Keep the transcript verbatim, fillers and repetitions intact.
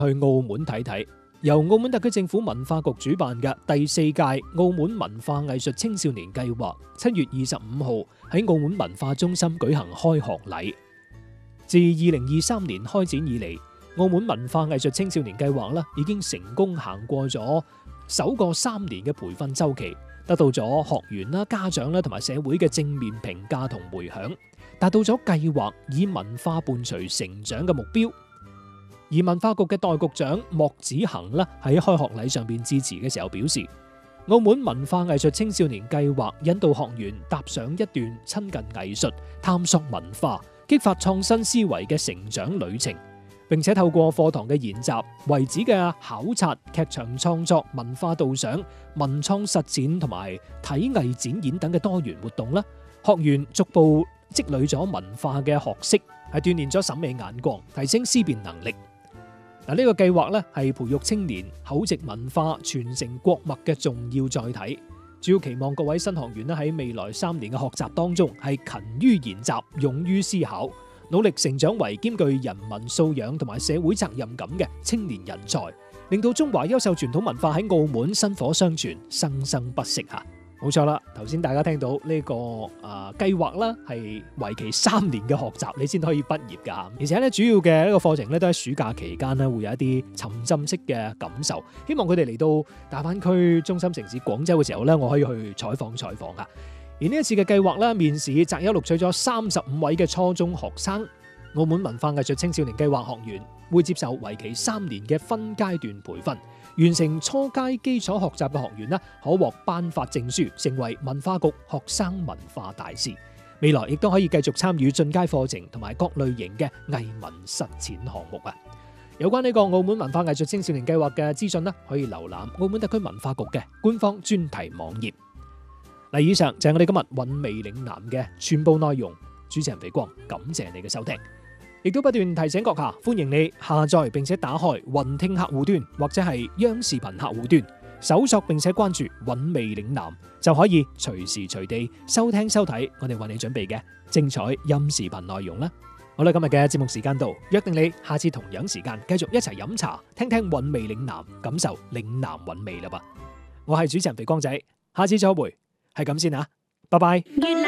去澳門睇睇。由澳門特區政府文化局主辦嘅第四屆澳門文化藝術青少年計劃，七月二十五號喺澳門文化中心舉行開學禮。自二零二三年開展以嚟，澳門文化藝術青少年計劃咧已經成功行過咗首個三年嘅培訓週期，得到咗學員啦、家長啦同埋社會嘅正面評價同回響，達到咗計劃以文化伴隨成長嘅目標。而文化局嘅代局長莫子恒咧喺開學禮上邊致辭嘅時候表示，澳門文化藝術青少年計劃引導學員踏上一段親近藝術、探索文化、激發創新思維嘅成長旅程，並且透過課堂嘅研習、遺址嘅考察、劇場創作、文化導賞、文創實踐同埋體藝展演等嘅多元活動啦，學員逐步積累咗文化嘅學識，係鍛煉咗審美眼光，提升思辨能力。嗱，呢個計劃咧係培育青年厚植文化、傳承國脈嘅重要載體，主要期望各位新學員咧喺未來三年嘅學習當中係勤於研習、勇於思考，努力成長為兼具人文素養同埋社會責任感嘅青年人才，令到中華優秀傳統文化喺澳門薪火相傳、生生不息嚇。冇錯啦，頭先大家聽到呢個誒計劃啦，係為期三年嘅學習，你先可以畢業噶。而且咧，主要嘅呢個課程咧都喺暑假期間咧會有一啲沉浸式嘅感受。希望佢哋嚟到大灣區中心城市廣州嘅時候咧，我可以去採訪採訪噶。而呢一次嘅計劃咧，面試擇優錄取咗三十五位嘅初中學生。澳門文化藝術青少年計劃學員會接受為期三年嘅分階段培訓，完成初階基礎學習嘅學員呢，可獲頒發證書，成為文化局學生文化大使。未來亦都可以繼續參與進階課程同埋各類型嘅藝文實踐項目啊！有關呢個澳門文化藝術青少年計劃嘅資訊呢，可以瀏覽澳門特區文化局嘅官方專題網頁。嗱，以上就係我哋今日韻味嶺南嘅全部內容。主持人肥光，感謝你嘅收聽。亦都不斷提醒閣下，歡迎你下載並且打開雲聽客戶端或者係央視頻客戶端，搜索並且關注韻味嶺南，就可以隨時隨地收聽收睇我哋為你準備嘅精彩音視頻內容啦。好啦，今日嘅節目時間到，約定你下次同樣時間繼續一齊飲茶，聽聽韻味嶺南，感受嶺南韻味啦噃。我係主持人肥光仔，下次再會，係咁先啊，拜拜。